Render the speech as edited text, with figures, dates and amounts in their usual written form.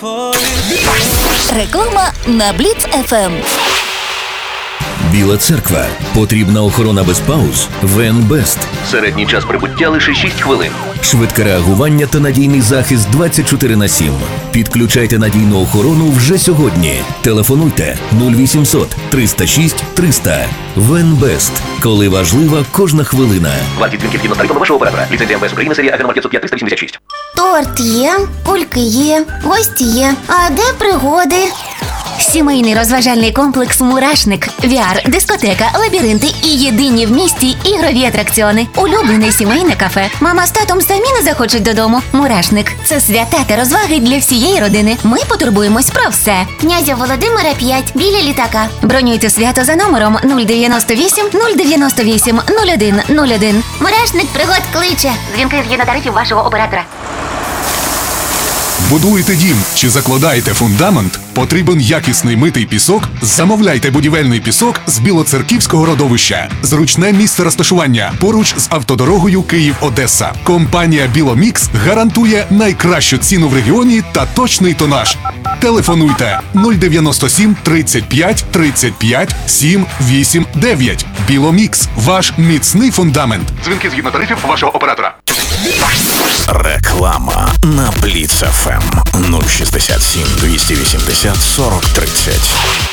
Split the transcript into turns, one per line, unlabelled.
Реклама на Бліц ФМ.
Біла церква. Потрібна охорона без пауз. ВНБест. Середній час прибуття лише 6 хвилин. Швидке реагування та надійний захист 24/7. Підключайте надійну охорону вже сьогодні. Телефонуйте 0800 306 300. ВНБест. Коли важлива кожна хвилина.
Вартість дзвінків згідно з тарифами вашого оператора. Ліцензія МВС України, серія АГ номер 505 386.
Торт є, кульки є, гості є. А де пригоди?
Сімейний розважальний комплекс «Мурашник». VR, дискотека, лабіринти і єдині в місті ігрові атракціони. Улюблене сімейне кафе. Мама з татом самі не захочуть додому. «Мурашник» – це свята та розваги для всієї родини. Ми потурбуємось про все.
Князя Володимира 5, біля літака.
Бронюйте свято за номером 098 098 01 01.
Мурашник пригод кличе.
Дзвінки згідно тарифів вашого оператора.
Будуєте дім чи закладаєте фундамент? Потрібен якісний митий пісок? Замовляйте будівельний пісок з Білоцерківського родовища. Зручне місце розташування поруч з автодорогою Київ-Одеса. Компанія «Біломікс» гарантує найкращу ціну в регіоні та точний тонаж. Телефонуйте 097 35 35 789. «Біломікс» – ваш міцний фундамент. Дзвінки згідно тарифів вашого оператора.
Реклама на Бліц ФМ 067 280 40 30.